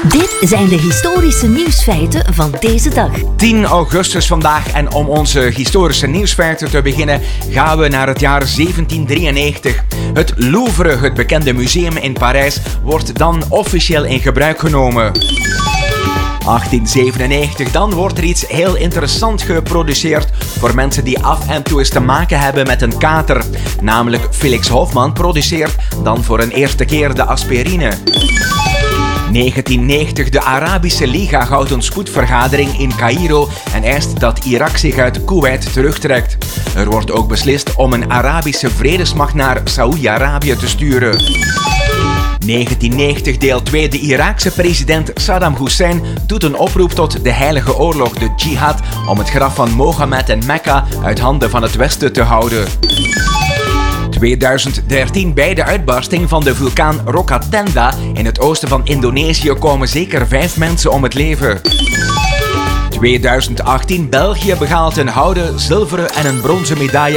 Dit zijn de historische nieuwsfeiten van deze dag. 10 augustus vandaag en om onze historische nieuwsfeiten te beginnen gaan we naar het jaar 1793. Het Louvre, het bekende museum in Parijs, wordt dan officieel in gebruik genomen. 1897, dan wordt er iets heel interessants geproduceerd voor mensen die af en toe eens te maken hebben met een kater. Namelijk Felix Hoffmann produceert dan voor een eerste keer de aspirine. 1990, de Arabische Liga houdt een spoedvergadering in Caïro en eist dat Irak zich uit Kuwait terugtrekt. Er wordt ook beslist om een Arabische vredesmacht naar Saoedi-Arabië te sturen. 1990, deel 2. De Iraakse president Saddam Hussein doet een oproep tot de heilige oorlog, de jihad, om het graf van Mohammed en Mekka uit handen van het Westen te houden. 2013, bij de uitbarsting van de vulkaan Rokatenda in het oosten van Indonesië komen zeker 5 mensen om het leven. 2018, België behaalt een gouden, zilveren en een bronzen medaille